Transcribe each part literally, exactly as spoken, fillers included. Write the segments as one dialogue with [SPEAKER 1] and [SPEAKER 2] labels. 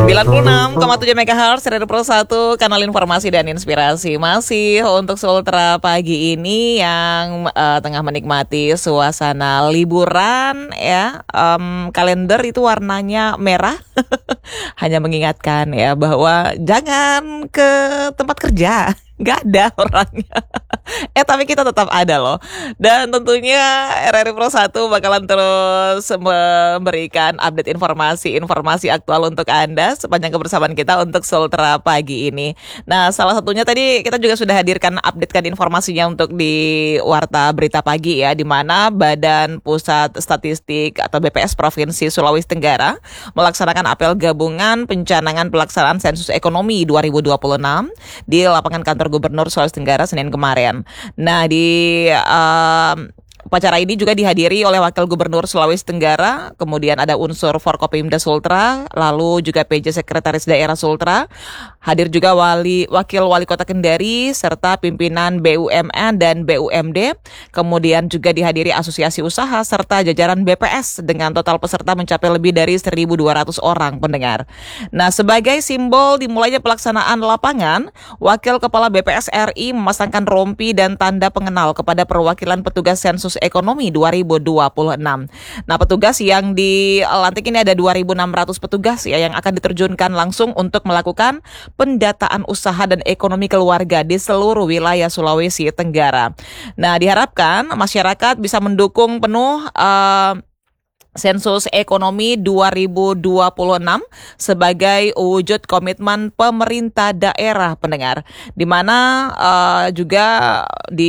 [SPEAKER 1] sembilan puluh enam koma tujuh megahertz Radio Pro satu, kanal informasi dan inspirasi. Masih untuk Sultra pagi ini yang uh, tengah menikmati suasana liburan ya. Um, kalender itu warnanya merah. Hanya mengingatkan ya bahwa jangan ke tempat kerja. Gak ada orangnya. Eh tapi kita tetap ada loh. Dan tentunya R R I Pro satu bakalan terus memberikan update informasi-informasi aktual untuk Anda sepanjang kebersamaan kita untuk Sultra pagi ini. Nah, salah satunya tadi kita juga sudah hadirkan updatekan informasinya untuk di Warta Berita Pagi ya, di mana Badan Pusat Statistik atau B P S Provinsi Sulawesi Tenggara melaksanakan apel gabungan pencanangan pelaksanaan sensus ekonomi dua ribu dua puluh enam di lapangan kantor Gubernur Sulawesi Tenggara Senin kemarin. Nah, di uh, upacara ini juga dihadiri oleh Wakil Gubernur Sulawesi Tenggara, kemudian ada unsur Forkopimda Sultra, lalu juga P J Sekretaris Daerah Sultra, hadir juga wali Wakil Wali Kota Kendari, serta pimpinan B U M N dan B U M D, kemudian juga dihadiri asosiasi usaha, serta jajaran B P S dengan total peserta mencapai lebih dari seribu dua ratus orang pendengar. Nah, sebagai simbol dimulainya pelaksanaan lapangan, Wakil Kepala B P S R I memasangkan rompi dan tanda pengenal kepada perwakilan petugas sensus ekonomi dua ribu dua puluh enam. Nah, petugas yang dilantik ini ada dua ribu enam ratus petugas ya yang akan diterjunkan langsung untuk melakukan pendataan usaha dan ekonomi keluarga di seluruh wilayah Sulawesi Tenggara. Nah, diharapkan masyarakat bisa mendukung penuh uh, sensus ekonomi dua ribu dua puluh enam sebagai wujud komitmen pemerintah daerah pendengar, di mana uh, juga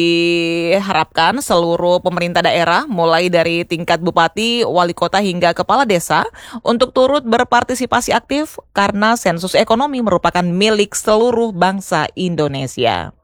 [SPEAKER 1] diharapkan seluruh pemerintah daerah mulai dari tingkat bupati, wali kota hingga kepala desa untuk turut berpartisipasi aktif karena sensus ekonomi merupakan milik seluruh bangsa Indonesia.